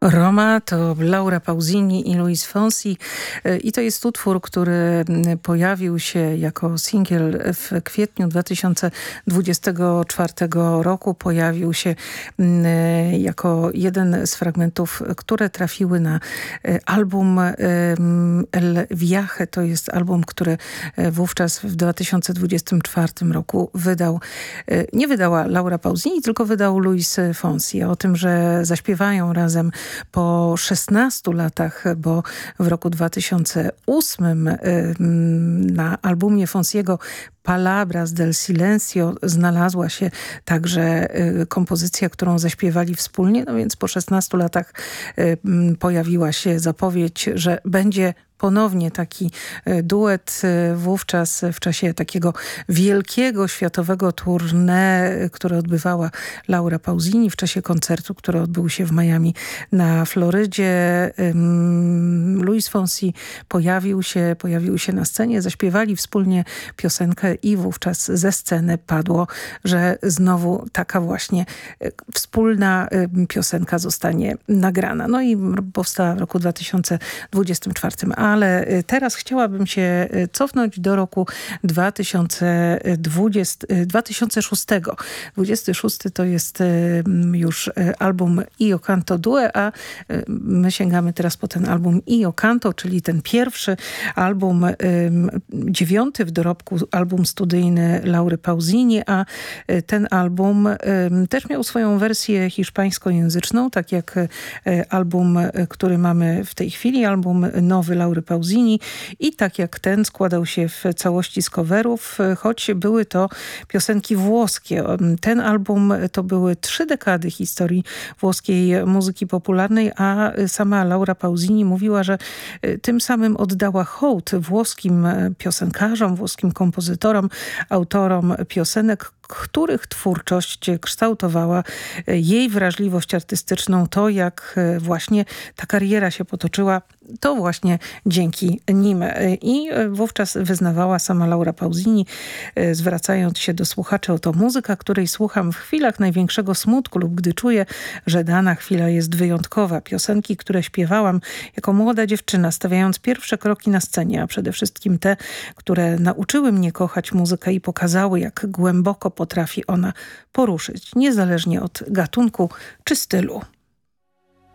Roma to Laura Pausini i Luis Fonsi i to jest utwór, który pojawił się jako singiel w kwietniu 2024 roku. Pojawił się jako jeden z fragmentów, które trafiły na album El Viaje. To jest album, który wówczas w 2024 roku nie wydała Laura Pausini, tylko wydał Luis Fonsi. O tym, że zaśpiewają razem po 16 latach, bo w roku 2008 na albumie Fonsiego Palabras del Silencio znalazła się także kompozycja, którą zaśpiewali wspólnie, no więc po 16 latach pojawiła się zapowiedź, że będzie ponownie taki duet wówczas w czasie takiego wielkiego światowego tournée, które odbywała Laura Pausini w czasie koncertu, który odbył się w Miami na Florydzie. Luis Fonsi pojawił się na scenie, zaśpiewali wspólnie piosenkę i wówczas ze sceny padło, że znowu taka właśnie wspólna piosenka zostanie nagrana. No i powstała w roku 2024. Ale teraz chciałabym się cofnąć do roku 2006. 26 to jest już album Io Canto Due, a my sięgamy teraz po ten album Io Canto, czyli ten pierwszy album, 9 w dorobku album studyjny Laury Pausini, a ten album też miał swoją wersję hiszpańskojęzyczną, tak jak album, który mamy w tej chwili, album nowy Laury Pausini, i tak jak ten składał się w całości z coverów, choć były to piosenki włoskie. Ten album to były 3 dekady historii włoskiej muzyki popularnej, a sama Laura Pausini mówiła, że tym samym oddała hołd włoskim piosenkarzom, włoskim kompozytorom, autorom piosenek, których twórczość kształtowała jej wrażliwość artystyczną. To, jak właśnie ta kariera się potoczyła, to właśnie dzięki nim. I wówczas wyznawała sama Laura Pausini, zwracając się do słuchaczy: oto muzyka, której słucham w chwilach największego smutku lub gdy czuję, że dana chwila jest wyjątkowa. Piosenki, które śpiewałam jako młoda dziewczyna, stawiając pierwsze kroki na scenie, a przede wszystkim te, które nauczyły mnie kochać muzykę i pokazały, jak głęboko potrafi ona poruszyć, niezależnie od gatunku czy stylu.